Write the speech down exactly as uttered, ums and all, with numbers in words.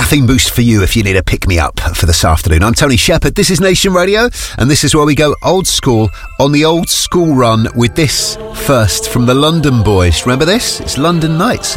caffeine boost for you if you need a pick-me-up for this afternoon. I'm Tony Shepherd, this is Nation Radio, and this is where we go old school on the old school run with this first from the London Boys. Remember this? It's London Nights.